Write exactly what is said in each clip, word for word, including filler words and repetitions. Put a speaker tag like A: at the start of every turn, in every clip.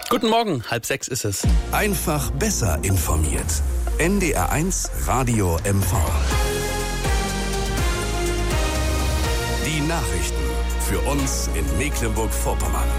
A: Guten Morgen, halb sechs ist es.
B: Einfach besser informiert. N D R eins Radio M V. Die Nachrichten für uns in Mecklenburg-Vorpommern.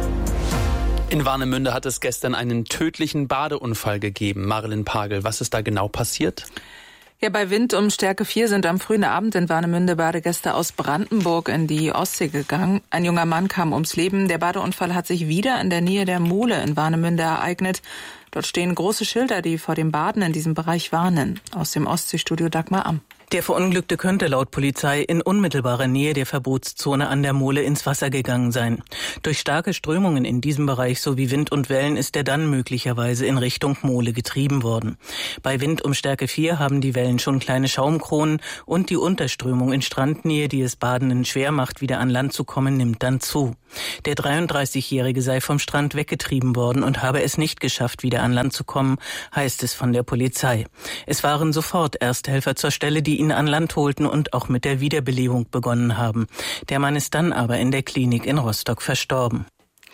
A: In Warnemünde hat es gestern einen tödlichen Badeunfall gegeben. Marilyn Pagel, was ist da genau passiert?
C: Ja, bei Wind um Stärke vier sind am frühen Abend in Warnemünde Badegäste aus Brandenburg in die Ostsee gegangen. Ein junger Mann kam ums Leben. Der Badeunfall hat sich wieder in der Nähe der Mole in Warnemünde ereignet. Dort stehen große Schilder, die vor dem Baden in diesem Bereich warnen. Aus dem Ostseestudio Dagmar Amm.
D: Der Verunglückte könnte laut Polizei in unmittelbarer Nähe der Verbotszone an der Mole ins Wasser gegangen sein. Durch starke Strömungen in diesem Bereich sowie Wind und Wellen ist er dann möglicherweise in Richtung Mole getrieben worden. Bei Wind um Stärke vier haben die Wellen schon kleine Schaumkronen und die Unterströmung in Strandnähe, die es Badenden schwer macht, wieder an Land zu kommen, nimmt dann zu. Der dreiunddreißigjährige sei vom Strand weggetrieben worden und habe es nicht geschafft, wieder an Land zu kommen, heißt es von der Polizei. Es waren sofort Ersthelfer zur Stelle, die ihn an Land holten und auch mit der Wiederbelebung begonnen haben. Der Mann ist dann aber in der Klinik in Rostock verstorben.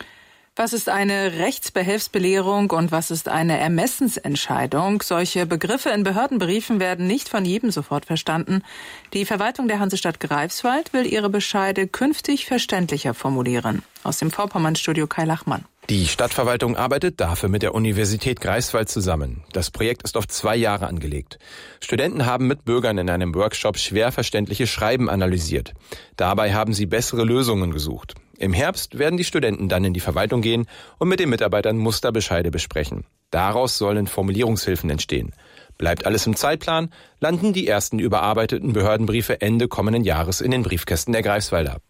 C: Was ist eine Rechtsbehelfsbelehrung und was ist eine Ermessensentscheidung? Solche Begriffe in Behördenbriefen werden nicht von jedem sofort verstanden. Die Verwaltung der Hansestadt Greifswald will ihre Bescheide künftig verständlicher formulieren. Aus dem Vorpommern-Studio Kai Lachmann.
E: Die Stadtverwaltung arbeitet dafür mit der Universität Greifswald zusammen. Das Projekt ist auf zwei Jahre angelegt. Studenten haben mit Bürgern in einem Workshop schwer verständliche Schreiben analysiert. Dabei haben sie bessere Lösungen gesucht. Im Herbst werden die Studenten dann in die Verwaltung gehen und mit den Mitarbeitern Musterbescheide besprechen. Daraus sollen Formulierungshilfen entstehen. Bleibt alles im Zeitplan, landen die ersten überarbeiteten Behördenbriefe Ende kommenden Jahres in den Briefkästen der Greifswalder.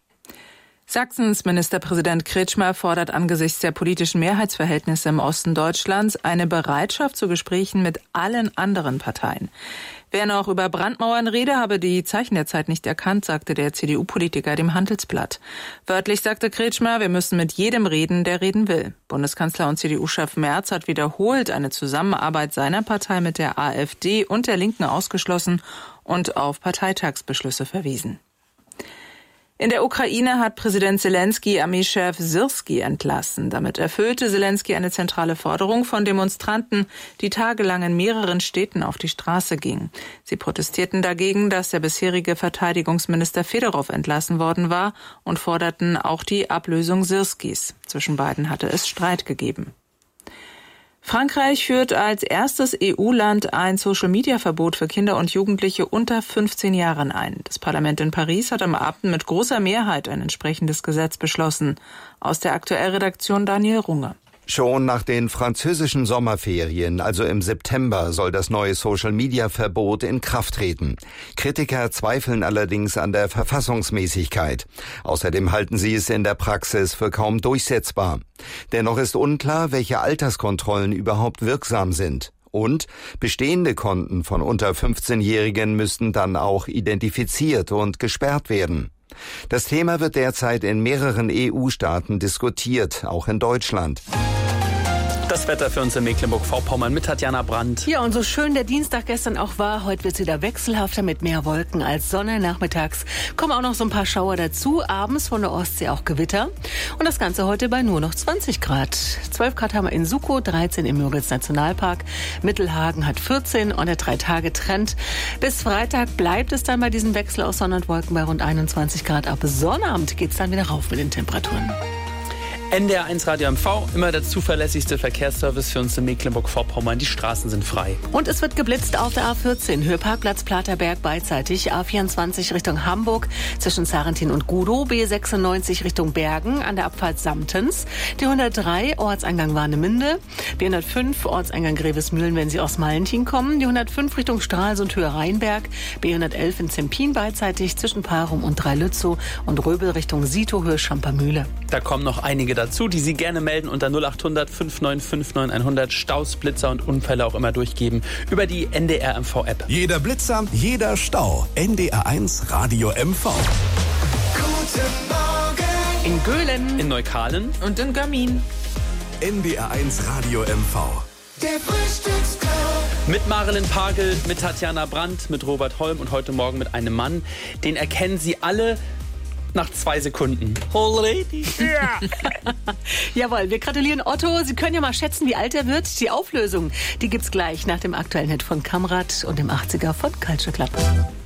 C: Sachsens Ministerpräsident Kretschmer fordert angesichts der politischen Mehrheitsverhältnisse im Osten Deutschlands eine Bereitschaft zu Gesprächen mit allen anderen Parteien. Wer noch über Brandmauern rede, habe die Zeichen der Zeit nicht erkannt, sagte der C D U-Politiker dem Handelsblatt. Wörtlich sagte Kretschmer, wir müssen mit jedem reden, der reden will. Bundeskanzler und C D U-Chef Merz hat wiederholt eine Zusammenarbeit seiner Partei mit der AfD und der Linken ausgeschlossen und auf Parteitagsbeschlüsse verwiesen. In der Ukraine hat Präsident Selenskyj Armeechef Syrskij entlassen. Damit erfüllte Selenskyj eine zentrale Forderung von Demonstranten, die tagelang in mehreren Städten auf die Straße gingen. Sie protestierten dagegen, dass der bisherige Verteidigungsminister Fedorow entlassen worden war und forderten auch die Ablösung Syrskijs. Zwischen beiden hatte es Streit gegeben. Frankreich führt als erstes E U-Land ein Social-Media-Verbot für Kinder und Jugendliche unter fünfzehn Jahren ein. Das Parlament in Paris hat am Abend mit großer Mehrheit ein entsprechendes Gesetz beschlossen. Aus der Aktuellredaktion Daniel Runge.
F: Schon nach den französischen Sommerferien, also im September, soll das neue Social-Media-Verbot in Kraft treten. Kritiker zweifeln allerdings an der Verfassungsmäßigkeit. Außerdem halten sie es in der Praxis für kaum durchsetzbar. Dennoch ist unklar, welche Alterskontrollen überhaupt wirksam sind. Und bestehende Konten von unter fünfzehnjährigen müssten dann auch identifiziert und gesperrt werden. Das Thema wird derzeit in mehreren E U-Staaten diskutiert, auch in Deutschland.
A: Das Wetter für uns in Mecklenburg-Vorpommern mit Tatjana Brandt.
G: Ja, und so schön der Dienstag gestern auch war, heute wird es wieder wechselhafter mit mehr Wolken als Sonne. Nachmittags kommen auch noch so ein paar Schauer dazu, abends von der Ostsee auch Gewitter. Und das Ganze heute bei nur noch zwanzig Grad. zwölf Grad haben wir in Sukow, dreizehn im Müritz Nationalpark. Mittelhagen hat vierzehn und der Drei-Tage-Trend. Bis Freitag bleibt es dann bei diesem Wechsel aus Sonne und Wolken bei rund einundzwanzig Grad. Ab Sonnabend geht es dann wieder rauf mit den Temperaturen.
A: N D R eins Radio M V, immer der zuverlässigste Verkehrsservice für uns in Mecklenburg-Vorpommern. Die Straßen sind frei.
G: Und es wird geblitzt auf der A vierzehn, Höheparkplatz Platerberg beidseitig, A vierundzwanzig Richtung Hamburg zwischen Sarentin und Gudow, B sechsundneunzig Richtung Bergen an der Abfahrt Samtens, die hundertdrei Ortseingang Warnemünde, B hundertfünf Ortseingang Grevesmühlen, wenn Sie aus Malentin kommen, die hundertfünf Richtung Stralsund Höhe Rheinberg, B hundertelf in Zempin beidseitig zwischen Parum und Dreilützow und Röbel Richtung Sito Höhe Schampermühle.
A: Da kommen noch einige dazu, die Sie gerne melden unter null acht hundert fünf neun fünf neun hundert. Staus, Blitzer und Unfälle auch immer durchgeben über die N D R M V-App.
B: Jeder Blitzer, jeder Stau. N D R eins Radio M V.
H: Guten Morgen.
G: In Göhlen,
A: in Neukalen
C: und in Gamin.
B: N D R eins Radio M V.
H: Der Frühstücksclub.
A: Mit Marilyn Pagel, mit Tatjana Brandt, mit Robert Holm und heute Morgen mit einem Mann. Den erkennen Sie alle Nach zwei Sekunden.
D: Already?
A: Ja.
G: Jawohl, wir gratulieren Otto. Sie können ja mal schätzen, wie alt er wird. Die Auflösung, die gibt's gleich nach dem aktuellen Hit von Kamrat und dem achtziger von Culture Club.